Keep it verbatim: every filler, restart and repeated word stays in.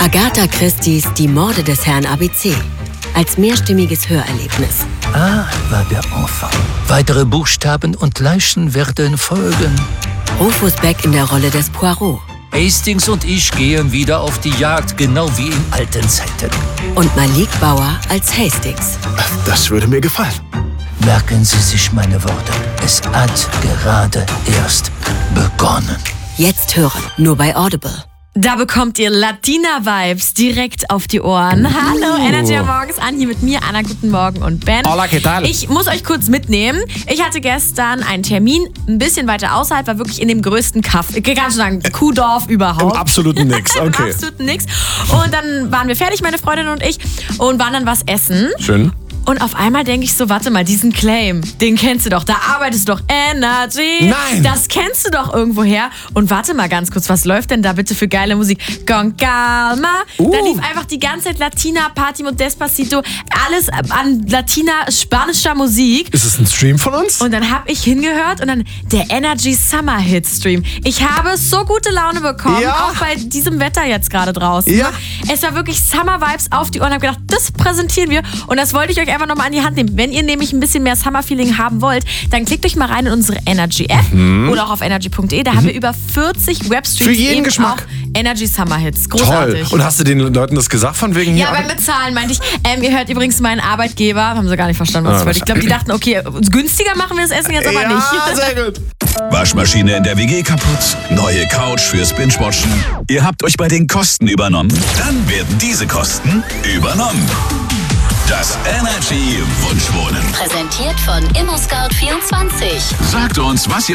Agatha Christie's Die Morde des Herrn A B C. Als mehrstimmiges Hörerlebnis. A war der Enfant. Weitere Buchstaben und Leichen werden folgen. Rufus Beck in der Rolle des Poirot. Hastings und ich gehen wieder auf die Jagd, genau wie in alten Zeiten. Und Malik Bauer als Hastings. Das würde mir gefallen. Merken Sie sich meine Worte. Es hat gerade erst begonnen. Jetzt hören, nur bei Audible. Da bekommt ihr Latina-Vibes direkt auf die Ohren. Hallo, Energy am Morgens an, hier mit mir, Anna, guten Morgen und Ben. Hola, ¿qué tal? Ich muss euch kurz mitnehmen. Ich hatte gestern einen Termin, ein bisschen weiter außerhalb, war wirklich in dem größten Kaff, ich kann schon sagen, Kuhdorf überhaupt. Im absoluten Nix, okay. Im absoluten Nix. Und dann waren wir fertig, meine Freundin und ich, und waren dann was essen. Schön. Und auf einmal denke ich so, warte mal, diesen Claim, den kennst du doch, da arbeitest du doch, Energy. Nein. Das kennst du doch irgendwoher. Und warte mal ganz kurz, was läuft denn da bitte für geile Musik? Con calma. Uh. Da lief einfach die ganze Zeit Latina, Party und Despacito, alles an Latina, spanischer Musik. Ist es ein Stream von uns? Und dann habe ich hingehört und dann der Energy Summer Hit Stream. Ich habe so gute Laune bekommen, Ja. auch bei diesem Wetter jetzt gerade draußen. Ja. Es war wirklich Summer Vibes auf die Ohren. Ich habe gedacht, das präsentieren wir. Und das wollte ich euch einfach nochmal an die Hand nehmen. Wenn ihr nämlich ein bisschen mehr Summer Feeling haben wollt, dann klickt euch mal rein in unsere Energy App Mhm. oder auch auf energy punkt de. Da mhm. haben wir über vierzig Webstreams. Für jeden eben Geschmack. Auch Energy Summer Hits. Toll. Großartig. Und hast du den Leuten das gesagt von wegen Ja, hier? beim Bezahlen meinte ich, ähm, ihr hört übrigens meinen Arbeitgeber. Haben sie gar nicht verstanden, was Ah, ich wollte. Ich glaube, die dachten, okay, günstiger machen wir das Essen jetzt aber ja, nicht. sehr gut. Waschmaschine in der W G kaputt? Neue Couch fürs Binge-Watchen? Ihr habt euch bei den Kosten übernommen? Dann werden diese Kosten übernommen. Das Energy Wunschwohnen. Präsentiert von ImmoScout vierundzwanzig. Sagt uns, was ihr